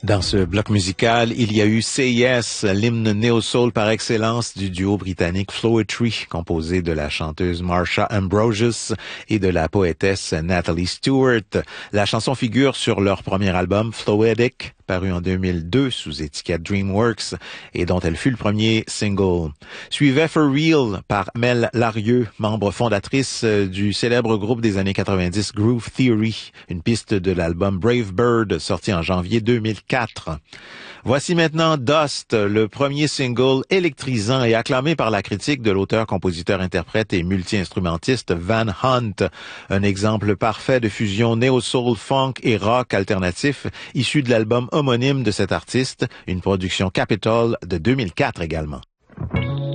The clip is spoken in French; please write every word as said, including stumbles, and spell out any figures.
Dans ce bloc musical, il y a eu Say Yes, l'hymne néo-soul par excellence du duo britannique Floetry, composé de la chanteuse Marsha Ambrosius et de la poétesse Natalie Stewart. La chanson figure sur leur premier album Floetic, paru en deux mille deux sous étiquette DreamWorks et dont elle fut le premier single. Suivait For Real par Mel Larieux, membre fondatrice du célèbre groupe des années quatre-vingt-dix Groove Theory, une piste de l'album Brave Bird sorti en janvier deux mille quatre. Voici maintenant Dust, le premier single électrisant et acclamé par la critique de l'auteur, compositeur, interprète et multi-instrumentiste Van Hunt. Un exemple parfait de fusion néo-soul, funk et rock alternatif issu de l'album homonyme de cet artiste, une production Capitol de deux mille quatre également.